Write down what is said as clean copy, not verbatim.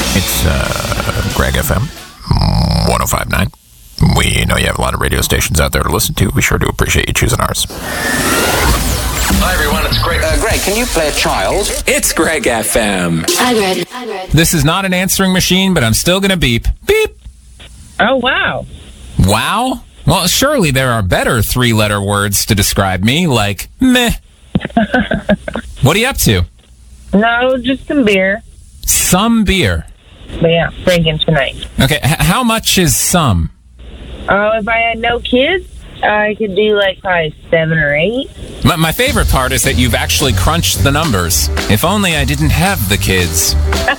It's Greg FM 105.9. We know you have a lot of radio stations out there to listen to. We sure do appreciate you choosing ours. Hi, everyone. It's Greg. Greg, can you play a child? It's Greg FM. Hi, Greg. This is not an answering machine, but I'm still going to beep. Beep. Oh, wow. Wow? Well, surely there are better three-letter words to describe me, like meh. What are you up to? No, just some beer. Some beer. But yeah, drinking tonight. Okay, how much is some? If I had no kids, I could do like probably 7 or 8. My favorite part is that you've actually crunched the numbers. If only I didn't have the kids.